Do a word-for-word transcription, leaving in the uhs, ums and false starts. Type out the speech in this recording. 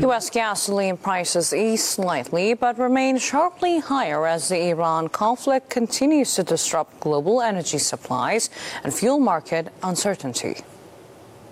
U S gasoline prices ease slightly but remain sharply higher as the Iran conflict continues to disrupt global energy supplies and fuel market uncertainty.